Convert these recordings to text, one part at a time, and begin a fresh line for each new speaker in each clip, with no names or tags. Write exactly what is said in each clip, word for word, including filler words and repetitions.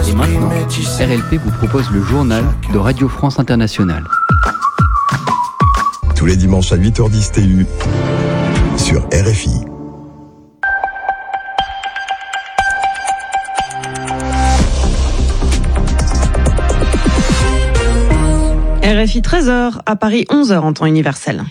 Et maintenant, R L P vous propose le journal de Radio France Internationale.
Tous les dimanches à huit heures dix T U sur R F I.
R F I treize heures, à Paris onze heures en temps universel.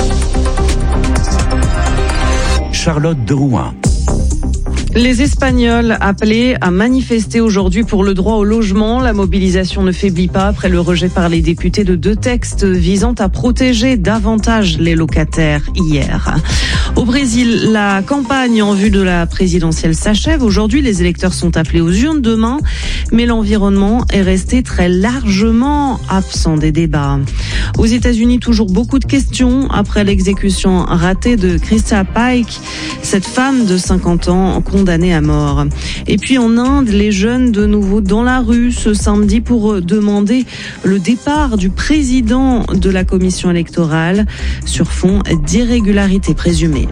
Charlotte de Rouen.
Les Espagnols appelés à manifester aujourd'hui pour le droit au logement. La mobilisation ne faiblit pas après le rejet par les députés de deux textes visant à protéger davantage les locataires hier. Au Brésil, la campagne en vue de la présidentielle s'achève. Aujourd'hui, les électeurs sont appelés aux urnes demain, mais l'environnement est resté très largement absent des débats. Aux États-Unis, toujours beaucoup de questions après l'exécution ratée de Krista Pike, cette femme de cinquante ans condamnée à mort. Et puis en Inde, les jeunes de nouveau dans la rue ce samedi pour demander le départ du président de la commission électorale sur fond d'irrégularité présumée.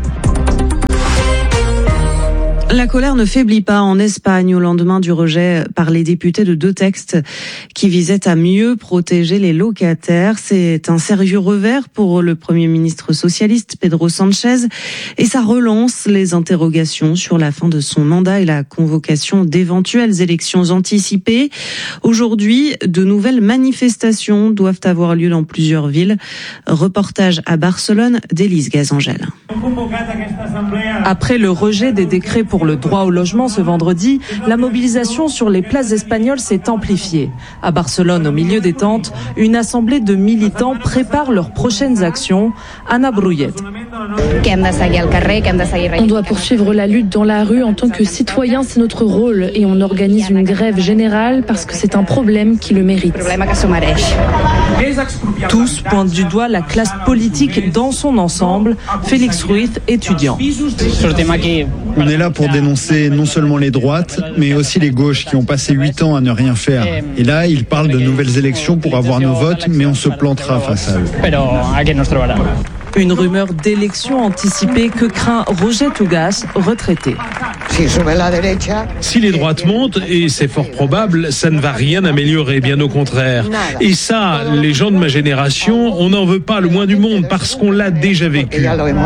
La colère ne faiblit pas en Espagne au lendemain du rejet par les députés de deux textes qui visaient à mieux protéger les locataires. C'est un sérieux revers pour le Premier ministre socialiste Pedro Sánchez et ça relance les interrogations sur la fin de son mandat et la convocation d'éventuelles élections anticipées. Aujourd'hui, de nouvelles manifestations doivent avoir lieu dans plusieurs villes. Reportage à Barcelone d'Élise Gazangel.
Après le rejet des décrets pour le droit au logement ce vendredi, la mobilisation sur les places espagnoles s'est amplifiée. À Barcelone, au milieu des tentes, une assemblée de militants prépare leurs prochaines actions. Anna Bruyet.
On doit poursuivre la lutte dans la rue en tant que citoyen, c'est notre rôle et on organise une grève générale parce que c'est un problème qui le mérite.
Tous pointent du doigt la classe politique dans son ensemble. Félix Ruiz, étudiant.
On est là pour dénoncer non seulement les droites, mais aussi les gauches qui ont passé huit ans à ne rien faire. Et là, ils parlent de nouvelles élections pour avoir nos votes, mais on se plantera face à eux.
Une rumeur d'élection anticipée que craint Roger Tugas, retraité.
Si les droites montent, et c'est fort probable, ça ne va rien améliorer, bien au contraire. Et ça, les gens de ma génération, on n'en veut pas le moins du monde parce qu'on l'a déjà vécu.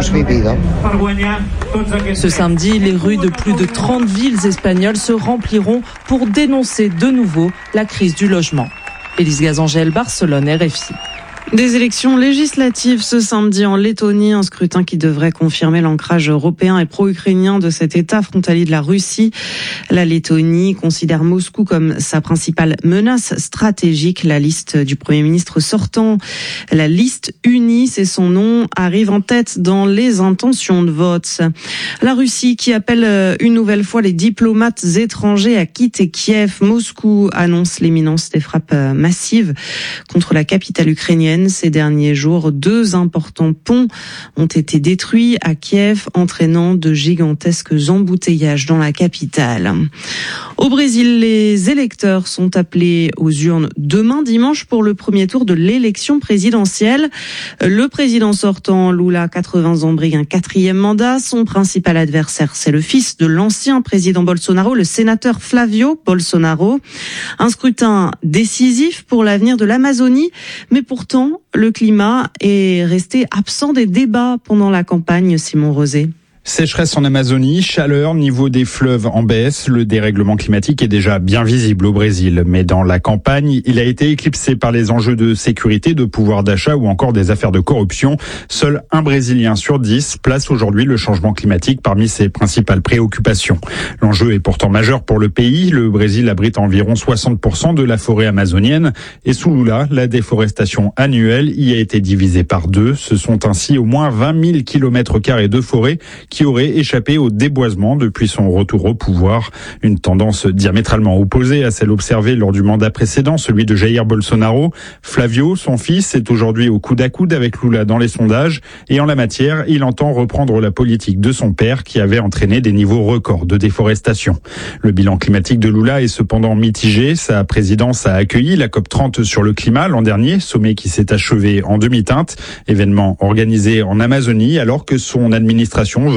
Ce samedi, les rues de plus de trente villes espagnoles se rempliront pour dénoncer de nouveau la crise du logement. Élise Gazangel, Barcelone, R F I.
Des élections législatives ce samedi en Lettonie, un scrutin qui devrait confirmer l'ancrage européen et pro-ukrainien de cet État frontalier de la Russie. La Lettonie considère Moscou comme sa principale menace stratégique. La liste du Premier ministre sortant, la liste unie, c'est son nom, arrive en tête dans les intentions de vote. La Russie qui appelle une nouvelle fois les diplomates étrangers à quitter Kiev. Moscou annonce l'imminence des frappes massives contre la capitale ukrainienne. Ces derniers jours, deux importants ponts ont été détruits à Kiev, entraînant de gigantesques embouteillages dans la capitale. Au Brésil, les électeurs sont appelés aux urnes demain dimanche pour le premier tour de l'élection présidentielle. Le président sortant, Lula, quatre-vingts ans, brigue un quatrième mandat. Son principal adversaire, c'est le fils de l'ancien président Bolsonaro, le sénateur Flavio Bolsonaro. Un scrutin décisif pour l'avenir de l'Amazonie, mais pourtant, le climat est resté absent des débats pendant la campagne, Simon Rosé.
Sécheresse en Amazonie, chaleur, niveau des fleuves en baisse, le dérèglement climatique est déjà bien visible au Brésil. Mais dans la campagne, il a été éclipsé par les enjeux de sécurité, de pouvoir d'achat ou encore des affaires de corruption. Seul un Brésilien sur dix place aujourd'hui le changement climatique parmi ses principales préoccupations. L'enjeu est pourtant majeur pour le pays. Le Brésil abrite environ soixante pour cent de la forêt amazonienne. Et sous Lula, la déforestation annuelle y a été divisée par deux. Ce sont ainsi au moins vingt mille kilomètres carrés de forêt qui aurait échappé au déboisement depuis son retour au pouvoir. Une tendance diamétralement opposée à celle observée lors du mandat précédent, celui de Jair Bolsonaro. Flavio, son fils, est aujourd'hui au coude à coude avec Lula dans les sondages. Et en la matière, il entend reprendre la politique de son père qui avait entraîné des niveaux records de déforestation. Le bilan climatique de Lula est cependant mitigé. Sa présidence a accueilli la COP trente sur le climat l'an dernier, sommet qui s'est achevé en demi-teinte, événement organisé en Amazonie alors que son administration veut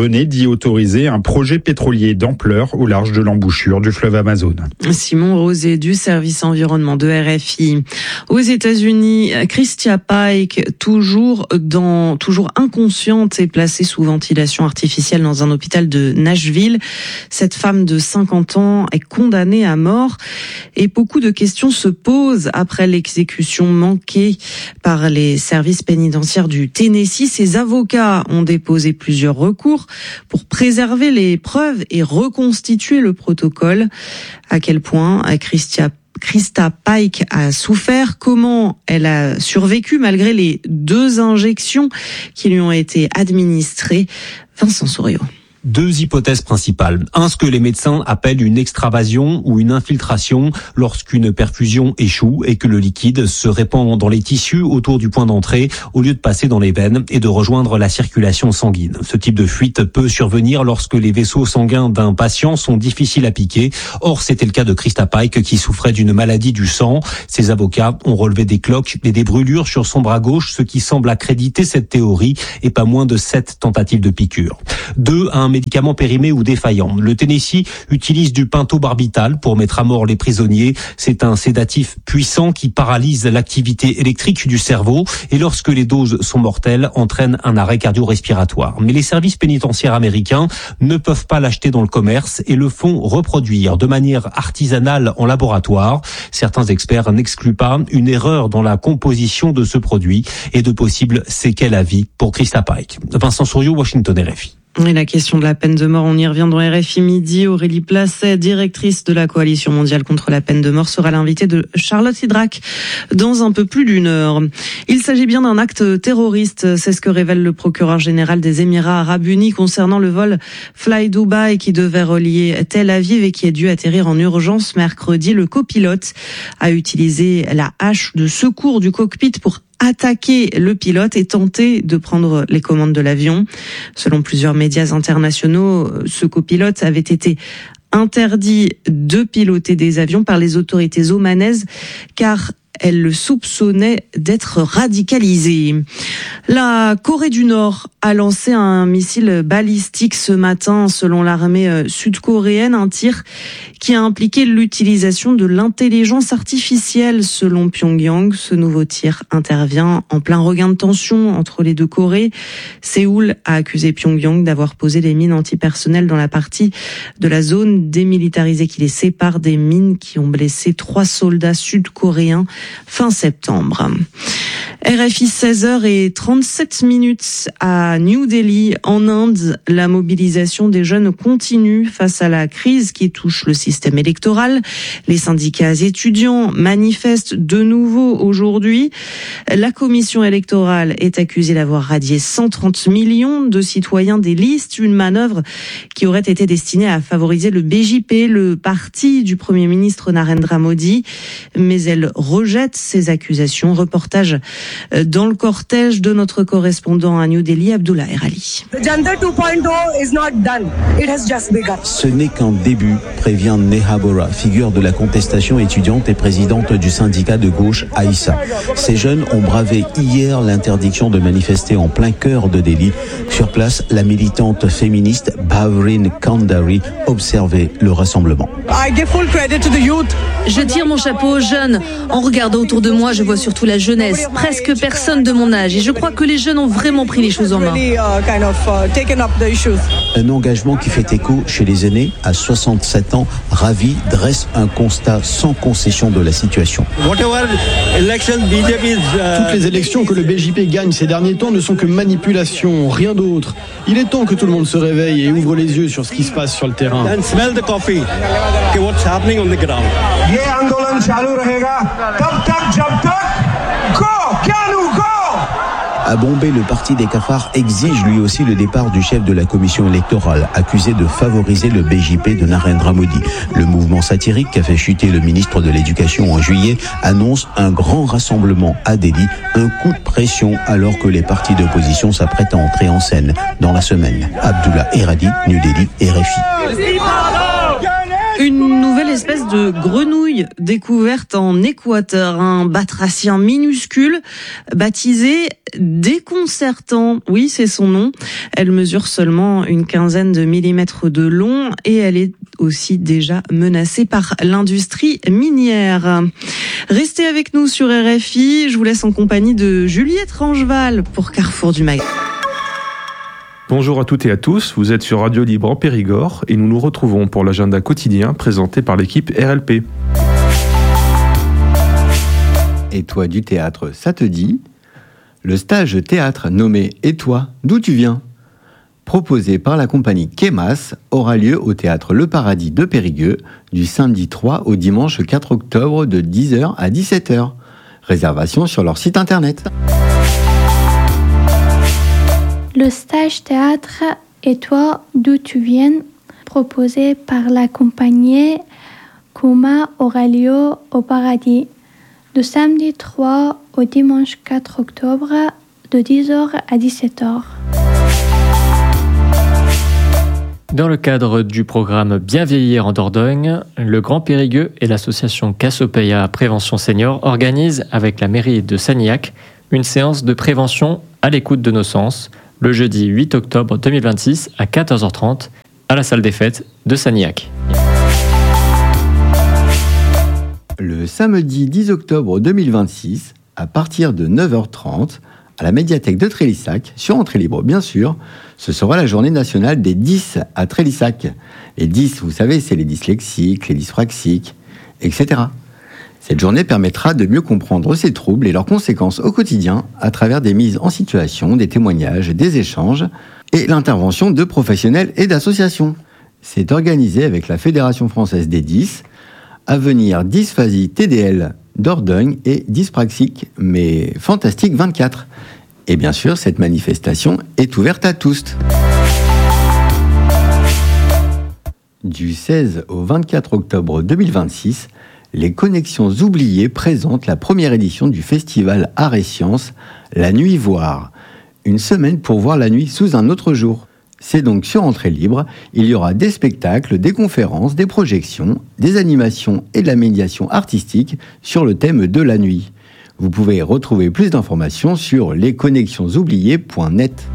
venait d'y autoriser un projet pétrolier d'ampleur au large de l'embouchure du fleuve Amazon.
Simon Rosé du service environnement de R F I. Aux États-Unis, Christia Pike, toujours dans, toujours inconsciente et placée sous ventilation artificielle dans un hôpital de Nashville. Cette femme de cinquante ans est condamnée à mort et beaucoup de questions se posent après l'exécution manquée par les services pénitentiaires du Tennessee. Ses avocats ont déposé plusieurs recours pour préserver les preuves et reconstituer le protocole. À quel point Christia Christa Pike a souffert, comment elle a survécu malgré les deux injections qui lui ont été administrées. Vincent Souriau.
Deux hypothèses principales. Un, ce que les médecins appellent une extravasion ou une infiltration lorsqu'une perfusion échoue et que le liquide se répand dans les tissus autour du point d'entrée au lieu de passer dans les veines et de rejoindre la circulation sanguine. Ce type de fuite peut survenir lorsque les vaisseaux sanguins d'un patient sont difficiles à piquer. Or, c'était le cas de Christa Pike qui souffrait d'une maladie du sang. Ses avocats ont relevé des cloques et des brûlures sur son bras gauche, ce qui semble accréditer cette théorie et pas moins de sept tentatives de piqûre. Deux, un médicament périmé ou défaillant. Le Tennessee utilise du pentobarbital pour mettre à mort les prisonniers. C'est un sédatif puissant qui paralyse l'activité électrique du cerveau et lorsque les doses sont mortelles, entraîne un arrêt cardio-respiratoire. Mais les services pénitentiaires américains ne peuvent pas l'acheter dans le commerce et le font reproduire de manière artisanale en laboratoire. Certains experts n'excluent pas une erreur dans la composition de ce produit et de possibles séquelles à vie pour Christa Pike. Vincent Souriau, Washington, R F I.
Et la question de la peine de mort, on y revient dans R F I Midi. Aurélie Placet, directrice de la Coalition mondiale contre la peine de mort, sera l'invitée de Charlotte Hydrac dans un peu plus d'une heure. Il s'agit bien d'un acte terroriste, c'est ce que révèle le procureur général des Émirats arabes unis concernant le vol Fly Dubai qui devait relier Tel Aviv et qui a dû atterrir en urgence mercredi. Le copilote a utilisé la hache de secours du cockpit pour attaquer le pilote et tenter de prendre les commandes de l'avion. Selon plusieurs médias internationaux, ce copilote avait été interdit de piloter des avions par les autorités omanaises car elle le soupçonnait d'être radicalisé. La Corée du Nord a lancé un missile balistique ce matin, selon l'armée sud-coréenne, un tir qui a impliqué l'utilisation de l'intelligence artificielle, selon Pyongyang. Ce nouveau tir intervient en plein regain de tension entre les deux Corées. Séoul a accusé Pyongyang d'avoir posé des mines antipersonnelles dans la partie de la zone démilitarisée qui les sépare, des mines qui ont blessé trois soldats sud-coréens fin septembre. R F I seize heures trente-sept minutes à New Delhi, en Inde. La mobilisation des jeunes continue face à la crise qui touche le système électoral. Les syndicats étudiants manifestent de nouveau aujourd'hui. La commission électorale est accusée d'avoir radié cent trente millions de citoyens des listes, une manœuvre qui aurait été destinée à favoriser le B J P, le parti du Premier ministre Narendra Modi. Mais elle rejette ces accusations. Reportage dans le cortège de notre correspondant à New Delhi, Abdullah Erali.
Ce n'est qu'un début, prévient Neha Bora, figure de la contestation étudiante et présidente du syndicat de gauche Aïssa. Ces jeunes ont bravé hier l'interdiction de manifester en plein cœur de Delhi. Sur place, la militante féministe Bhavrin Kandari observait le rassemblement.
Je tire mon chapeau aux jeunes. En regardant autour de moi, je vois surtout la jeunesse, presque personne de mon âge. Et je crois que les jeunes ont vraiment pris les choses en main.
Un engagement qui fait écho chez les aînés. À soixante-sept ans, Ravi dresse un constat sans concession de la situation.
Toutes les élections que le B J P gagne ces derniers temps ne sont que manipulation, rien d'autre. Il est temps que tout le monde se réveille et ouvre les yeux sur ce qui se passe sur le terrain.
À Bombay, le parti des cafards exige lui aussi le départ du chef de la commission électorale, accusé de favoriser le B J P de Narendra Modi. Le mouvement satirique qui a fait chuter le ministre de l'Éducation en juillet annonce un grand rassemblement à Delhi, un coup de pression alors que les partis d'opposition s'apprêtent à entrer en scène dans la semaine. Abdullah Eradi, New Delhi, R F I.
Une nouvelle espèce de grenouille découverte en Équateur, un batracien minuscule baptisé déconcertant. Oui, c'est son nom. Elle mesure seulement une quinzaine de millimètres de long et elle est aussi déjà menacée par l'industrie minière. Restez avec nous sur R F I. Je vous laisse en compagnie de Juliette Rangeval pour Carrefour du Mag.
Bonjour à toutes et à tous, vous êtes sur Radio Libre en Périgord et nous nous retrouvons pour l'agenda quotidien présenté par l'équipe R L P.
Et toi du théâtre, ça te dit ? Le stage théâtre nommé « Et toi, d'où tu viens ?» proposé par la compagnie Kemas aura lieu au théâtre Le Paradis de Périgueux du samedi trois au dimanche quatre octobre de dix heures à dix-sept heures. Réservation sur leur site internet.
Le stage théâtre « Et toi, d'où tu viens ?» proposé par la compagnie Kuma aura lieu au Paradis du samedi trois au dimanche quatre octobre de dix heures à dix-sept heures.
Dans le cadre du programme Bien vieillir en Dordogne, le Grand Périgueux et l'association Cassiopeia Prévention Senior organisent avec la mairie de Sanilhac une séance de prévention à l'écoute de nos sens le jeudi huit octobre deux mille vingt-six à quatorze heures trente à la salle des fêtes de Sanilhac.
Le samedi dix octobre deux mille vingt-six, à partir de neuf heures trente, à la médiathèque de Trélissac, sur entrée libre bien sûr, ce sera la journée nationale des dys à Trélissac. Les dys, vous savez, c'est les dyslexiques, les dyspraxiques, et cetera. Cette journée permettra de mieux comprendre ces troubles et leurs conséquences au quotidien à travers des mises en situation, des témoignages, des échanges et l'intervention de professionnels et d'associations. C'est organisé avec la Fédération française des dys, Avenir Dysphasie T D L Dordogne et Dyspraxique, mais Fantastique vingt-quatre. Et bien sûr, cette manifestation est ouverte à tous. Du seize au vingt-quatre octobre deux mille vingt-six, les Connexions oubliées présentent la première édition du festival Art et Sciences, La Nuit Voir. Une semaine pour voir la nuit sous un autre jour. C'est donc sur entrée libre, il y aura des spectacles, des conférences, des projections, des animations et de la médiation artistique sur le thème de la nuit. Vous pouvez retrouver plus d'informations sur les connexions oubliées point net.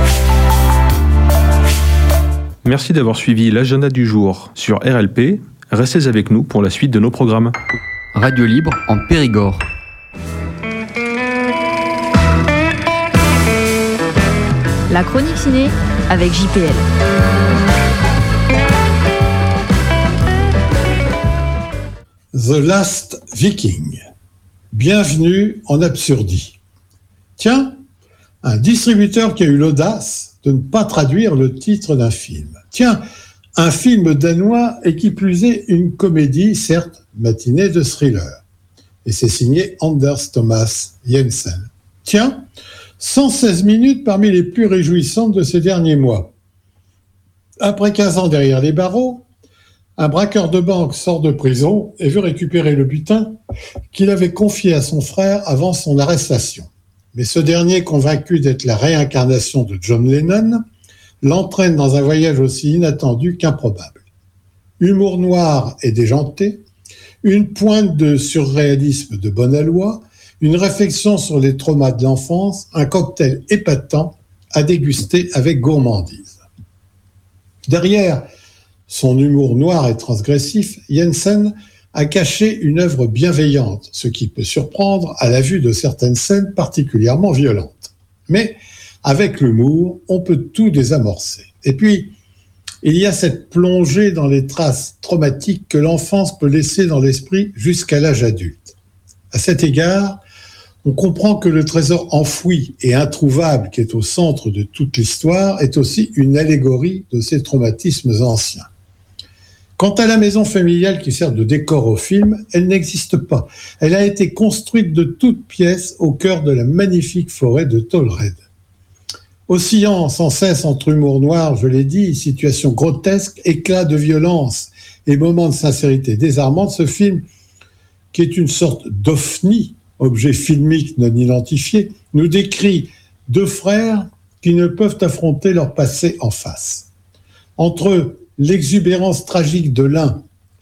Merci d'avoir suivi l'agenda du jour sur R L P. Restez avec nous pour la suite de nos programmes.
Radio Libre en Périgord.
La chronique ciné avec J P L.
The Last Viking. Bienvenue en Absurdie. Tiens, un distributeur qui a eu l'audace de ne pas traduire le titre d'un film. Tiens, un film danois et qui plus est une comédie, certes, matinée de thriller. Et c'est signé Anders Thomas Jensen. Tiens, cent seize minutes parmi les plus réjouissantes de ces derniers mois. Après quinze ans derrière les barreaux, un braqueur de banque sort de prison et veut récupérer le butin qu'il avait confié à son frère avant son arrestation. Mais ce dernier, convaincu d'être la réincarnation de John Lennon, l'entraîne dans un voyage aussi inattendu qu'improbable. Humour noir et déjanté, une pointe de surréalisme de bonne aloi, une réflexion sur les traumas de l'enfance, un cocktail épatant à déguster avec gourmandise. Derrière son humour noir et transgressif, Jensen a caché une œuvre bienveillante, ce qui peut surprendre à la vue de certaines scènes particulièrement violentes. Mais avec l'humour, on peut tout désamorcer. Et puis, il y a cette plongée dans les traces traumatiques que l'enfance peut laisser dans l'esprit jusqu'à l'âge adulte. À cet égard, on comprend que le trésor enfoui et introuvable qui est au centre de toute l'histoire est aussi une allégorie de ces traumatismes anciens. Quant à la maison familiale qui sert de décor au film, elle n'existe pas. Elle a été construite de toutes pièces au cœur de la magnifique forêt de Tolred. Oscillant sans cesse entre humour noir, je l'ai dit, situation grotesque, éclats de violence et moments de sincérité désarmante, ce film, qui est une sorte d'ovni, objet filmique non identifié, nous décrit deux frères qui ne peuvent affronter leur passé en face. Entre l'exubérance tragique de l'un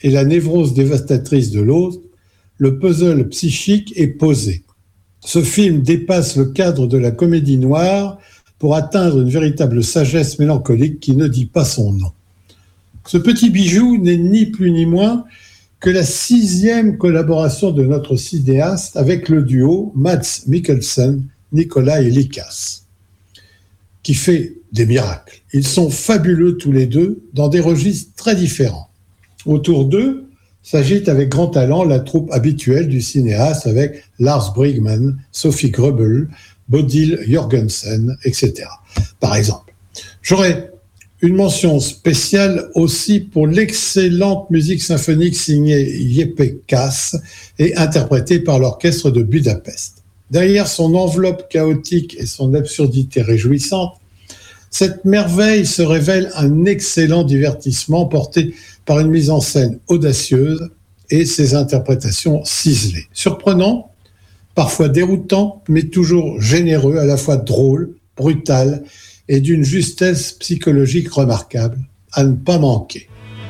et la névrose dévastatrice de l'autre, le puzzle psychique est posé. Ce film dépasse le cadre de la comédie noire pour atteindre une véritable sagesse mélancolique qui ne dit pas son nom. Ce petit bijou n'est ni plus ni moins que la sixième collaboration de notre cinéaste avec le duo Mads Mikkelsen, Nicolai Likas, qui fait des miracles. Ils sont fabuleux tous les deux dans des registres très différents. Autour d'eux s'agite avec grand talent la troupe habituelle du cinéaste avec Lars Brygmann, Sophie Gröbel, Bodil Jørgensen, et cetera. Par exemple, j'aurais une mention spéciale aussi pour l'excellente musique symphonique signée Jeppe Kass et interprétée par l'orchestre de Budapest. Derrière son enveloppe chaotique et son absurdité réjouissante, cette merveille se révèle un excellent divertissement porté par une mise en scène audacieuse et ses interprétations ciselées. Surprenant, parfois déroutant, mais toujours généreux, à la fois drôle, brutal et d'une justesse psychologique remarquable, à ne pas manquer.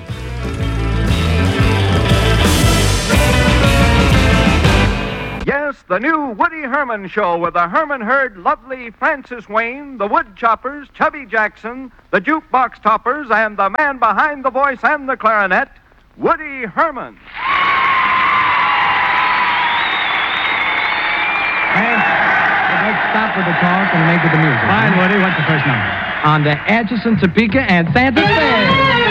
Yes, the new Woody Herman Show with the Herman Herd, lovely Francis Wayne, the Wood Choppers, Chubby Jackson, the Jukebox Toppers, and the man behind the voice and the clarinet, Woody Herman.
Hey, let's stop with the talk and make it the music.
Fine, Woody. What's the first number?
On the Atchison, Topeka, and Santa Fe.